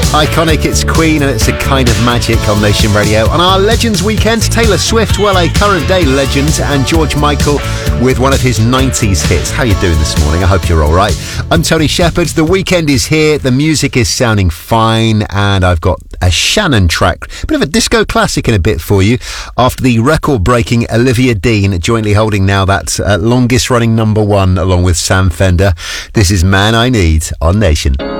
Iconic, it's Queen and it's a kind of magic on Nation Radio. On our Legends Weekend, Taylor Swift, well, a current day legend, and George Michael with one of his 90s hits. How you doing this morning? I hope you're all right. I'm Tony Shepherd. The weekend is here. The music is sounding fine, and I've got a Shannon track, bit of a disco classic in a bit for you, after the record-breaking Olivia Dean, jointly holding now that longest-running number one along with Sam Fender. This is Man I Need on Nation.